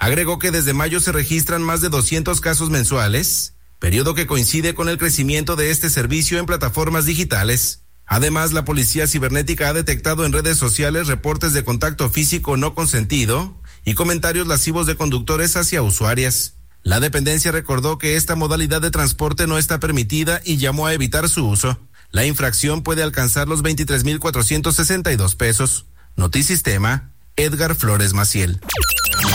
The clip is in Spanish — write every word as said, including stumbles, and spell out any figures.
Agregó que desde mayo se registran más de doscientos casos mensuales, periodo que coincide con el crecimiento de este servicio en plataformas digitales. Además, la Policía Cibernética ha detectado en redes sociales reportes de contacto físico no consentido y comentarios lascivos de conductores hacia usuarias. La dependencia recordó que esta modalidad de transporte no está permitida y llamó a evitar su uso. La infracción puede alcanzar los veintitrés mil cuatrocientos sesenta y dos pesos. Notisistema, Edgar Flores Maciel.